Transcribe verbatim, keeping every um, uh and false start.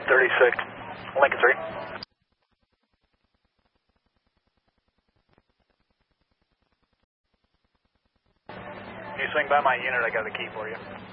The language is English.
thirty-six, Lincoln three. Can you swing by my unit? I got the key for you.